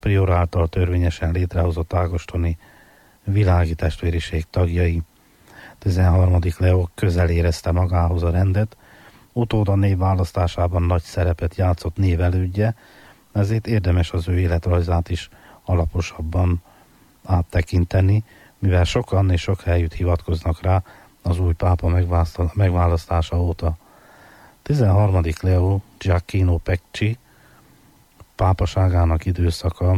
prior által törvényesen létrehozott ágostoni világi testvériség tagjai. 13. Leó közel érezte magához a rendet, utóda névválasztásában nagy szerepet játszott névelődje, ezért érdemes az ő életrajzát is alaposabban áttekinteni, mivel sokan és sok helyütt hivatkoznak rá az új pápa megválasztása óta. 13. Leó Gioacchino Pecci pápaságának időszaka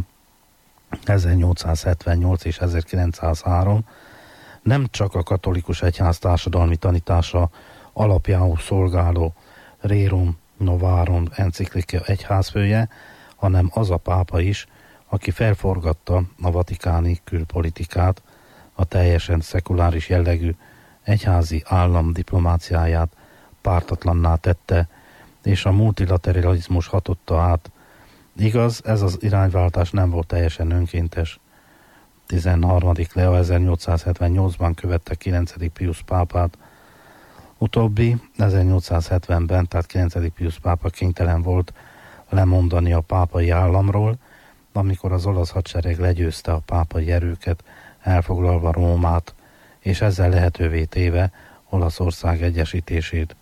1878 és 1903 nem csak a katolikus egyház társadalmi tanítása alapjául szolgáló Rerum Novarum enciklika egyházfője, hanem az a pápa is, aki felforgatta a vatikáni külpolitikát, a teljesen szekuláris jellegű egyházi állam diplomáciáját pártatlanná tette, és a multilateralizmus hatotta át. Igaz, ez az irányváltás nem volt teljesen önkéntes. 13. Leo 1878-ban követte 9. Pius pápát. Utóbbi 1870-ben, tehát 9. Pius pápa kénytelen volt lemondani a pápai államról, amikor az olasz hadsereg legyőzte a pápai erőket, elfoglalva Rómát, és ezzel lehetővé téve Olaszország egyesítését.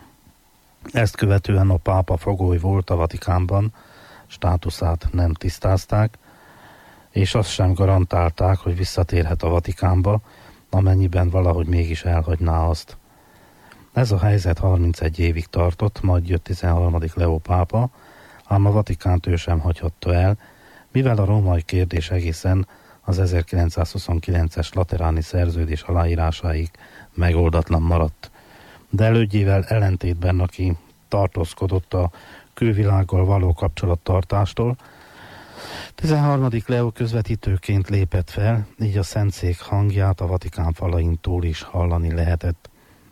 Ezt követően a pápa fogoly volt a Vatikánban, státuszát nem tisztázták, és azt sem garantálták, hogy visszatérhet a Vatikánba, amennyiben valahogy mégis elhagyná azt. Ez a helyzet 31 évig tartott, majd jött 13. Leó pápa, ám a Vatikánt ő sem hagyhatta el, mivel a római kérdés egészen az 1929-es lateráni szerződés aláírásáig megoldatlan maradt. De elődjével ellentétben, aki tartózkodott a külvilággal való kapcsolattartástól, 13. Leó közvetítőként lépett fel, így a Szentszék hangját a Vatikán falain túl is hallani lehetett.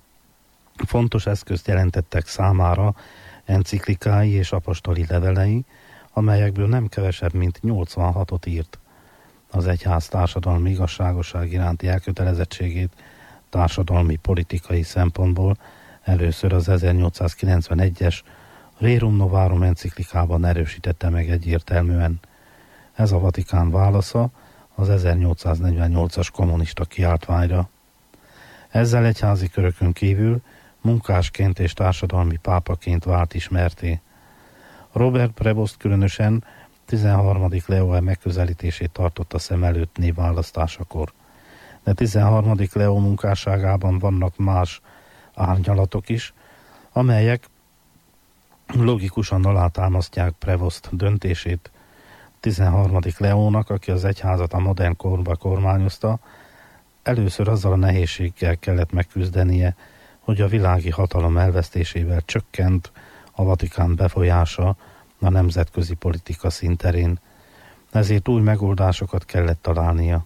Fontos eszközt jelentettek számára enciklikái és apostoli levelei, amelyekből nem kevesebb, mint 86-ot írt. Az egyház társadalmi igazságosság iránti elkötelezettségét társadalmi politikai szempontból először az 1891-es Rerum Novarum enciklikában erősítette meg egyértelműen. Ez a Vatikán válasza az 1848-as kommunista kiáltványra. Ezzel egyházi körökön kívül munkásként és társadalmi pápaként vált ismerté. Robert Prevost különösen 13. Leó megközelítését tartotta szem előtt névválasztásakor. De 13. Leó munkásságában vannak más árnyalatok is, amelyek logikusan alátámasztják Prevost döntését. 13. Leónak, aki az egyházat a modern korba kormányozta, először azzal a nehézséggel kellett megküzdenie, hogy a világi hatalom elvesztésével csökkent a Vatikán befolyása a nemzetközi politika színterén. Ezért új megoldásokat kellett találnia.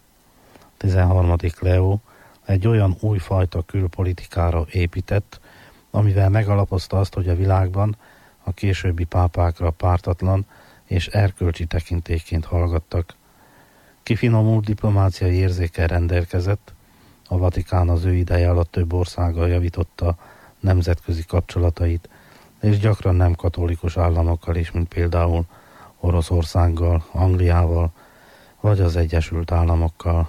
13. Leó egy olyan újfajta külpolitikára épített, amivel megalapozta azt, hogy a világban a későbbi pápákra pártatlan és erkölcsi tekintélyként hallgattak. Kifinomult diplomáciai érzékkel rendelkezett, a Vatikán az ő ideje alatt több országgal javította nemzetközi kapcsolatait, és gyakran nem katolikus államokkal is, mint például Oroszországgal, Angliával, vagy az Egyesült Államokkal.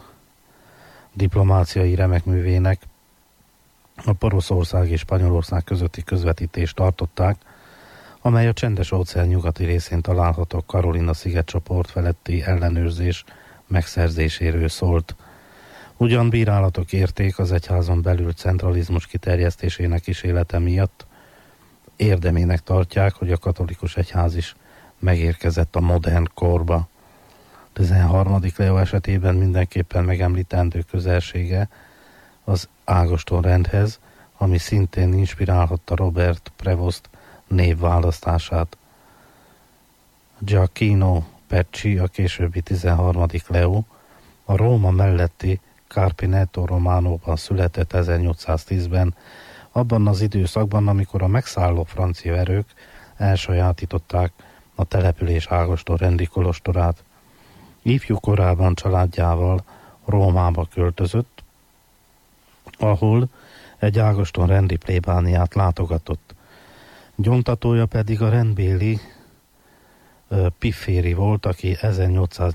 Diplomáciai remekművének a Poroszország és Spanyolország közötti közvetítést tartották, amely a Csendes-óceán nyugati részén található Carolina szigetcsoport feletti ellenőrzés megszerzéséről szólt. Ugyan bírálatok érték az egyházon belül centralizmus kiterjesztésének kísérlete miatt, érdemének tartják, hogy a katolikus egyház is megérkezett a modern korba. 13. Leó esetében mindenképpen megemlítendő közelsége az ágoston rendhez, ami szintén inspirálhatta Robert Prevost névválasztását. Gioacchino Pecci, a későbbi 13. Leó, a Róma melletti Carpineto Románóban született 1810-ben, abban az időszakban, amikor a megszálló francia erők elsajátították a település ágoston rendi kolostorát. Ifjú korában családjával Rómába költözött, ahol egy ágoston rendi plébániát látogatott. Gyomtatója pedig a rendbéli Pifféri volt, aki